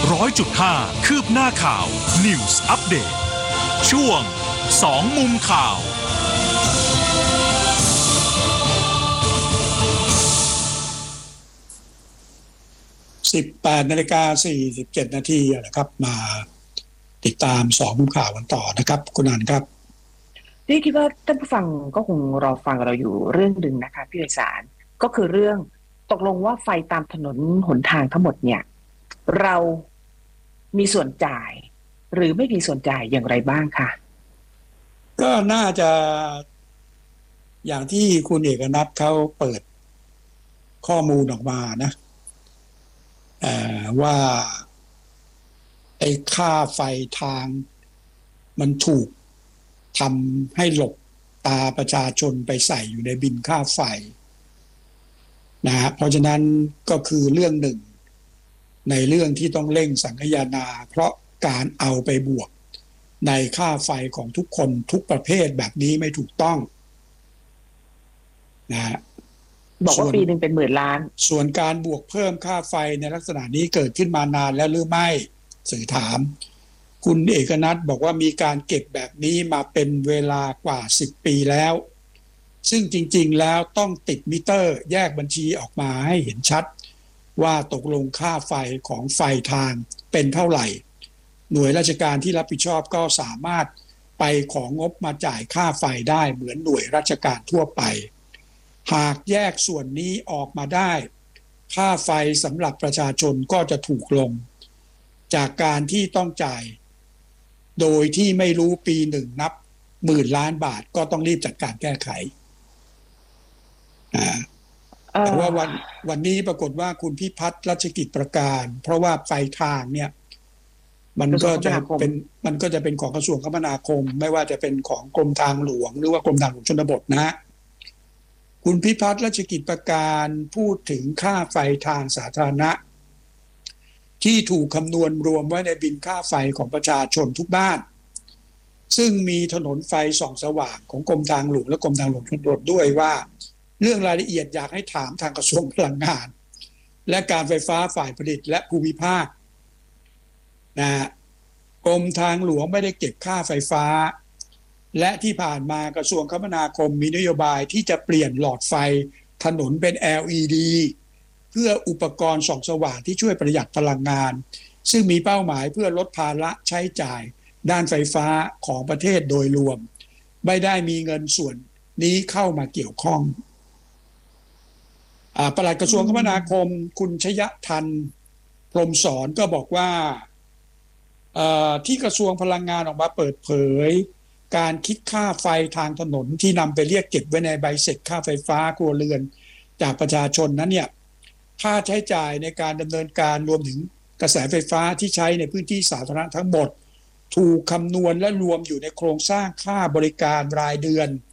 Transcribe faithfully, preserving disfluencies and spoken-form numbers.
ร้อยจุดห้าคืบหน้าข่าว News Update ช่วงสองมุมข่าวสิบแปดนาฬิกาสี่สิบเจ็ดนาทีนะครับมาติดตามสองมุมข่าวกันต่อนะครับคุณอันครับพี่คิดว่าท่านผู้ฟังก็คงรอฟังเราอยู่เรื่องหนึ่งนะคะพี่ไพศาลก็คือเรื่องตกลงว่าไฟตามถนนหนทางทั้งหมดเนี่ยเรามีส่วนจ่ายหรือไม่มีส่วนจ่ายอย่างไรบ้างคะก็น่าจะอย่างที่คุณเอกนัทเขาเปิดข้อมูลออกมานะว่าไอ้ค่าไฟทางมันถูกทำให้หลบตาประชาชนไปใส่อยู่ในบินค่าไฟนะฮะเพราะฉะนั้นก็คือเรื่องหนึ่งในเรื่องที่ต้องเร่งสังคายนาเพราะการเอาไปบวกในค่าไฟของทุกคนทุกประเภทแบบนี้ไม่ถูกต้องนะฮะบอกว่าปีหนึ่งเป็นหมื่นล้านส่วนการบวกเพิ่มค่าไฟในลักษณะนี้เกิดขึ้นมานานแล้วหรือไม่สื่อถามคุณเอกนัทบอกว่ามีการเก็บแบบนี้มาเป็นเวลากว่าสิบปีแล้วซึ่งจริงๆแล้วต้องติดมิเตอร์แยกบัญชีออกมาให้เห็นชัดว่าตกลงค่าไฟของไฟทางเป็นเท่าไหร่หน่วยราชการที่รับผิดชอบก็สามารถไปของงบมาจ่ายค่าไฟได้เหมือนหน่วยราชการทั่วไปหากแยกส่วนนี้ออกมาได้ค่าไฟสำหรับประชาชนก็จะถูกลงจากการที่ต้องจ่ายโดยที่ไม่รู้ปีหนึ่งนับหมื่นล้านบาทก็ต้องรีบจัดการแก้ไขแต่ว่าวันวันนี้ปรากฏว่าคุณพิพัฒน์รัชกิจประการเพราะว่าไฟทางเนี่ยมันก็จะเป็นมันก็จะเป็นของกระทรวงคมนาคมไม่ว่าจะเป็นของกรมทางหลวงหรือว่ากรมทางหลวงชนบทนะคุณพิพัฒน์รัชกิจประการพูดถึงค่าไฟทางสาธารณะที่ถูกคำนวณรวมไว้ในบิลค่าไฟของประชาชนทุกบ้านซึ่งมีถนนไฟส่องสว่างของกรมทางหลวงและกรมทางหลวงชนบทด้วยว่าเรื่องรายละเอียดอยากให้ถามทางกระทรวงพลังงานและการไฟฟ้าฝ่ายผลิตและภูมิภาคนะกรมทางหลวงไม่ได้เก็บค่าไฟฟ้าและที่ผ่านมากระทรวงคมนาคมมีนโยบายที่จะเปลี่ยนหลอดไฟถนนเป็น แอล อี ดี เพื่ออุปกรณ์ส่องสว่างที่ช่วยประหยัดพลังงานซึ่งมีเป้าหมายเพื่อลดภาระใช้จ่ายด้านไฟฟ้าของประเทศโดยรวมไม่ได้มีเงินส่วนนี้เข้ามาเกี่ยวข้องปลัดกระทรวงคมนาคมคุณชยทันพรหมสอนก็บอกว่าที่กระทรวงพลังงานออกมาเปิดเผยการคิดค่าไฟทางถนนที่นำไปเรียกเก็บไว้ในใบเสร็จค่าไฟฟ้าครัวเรือนจากประชาชนนั้นเนี่ยค่าใช้จ่ายในการดำเนินการรวมถึงกระแสไฟฟ้าที่ใช้ในพื้นที่สาธารณะทั้งหมดถูกคำนวณและรวมอยู่ในโครงสร้างค่าบริการรายเดือน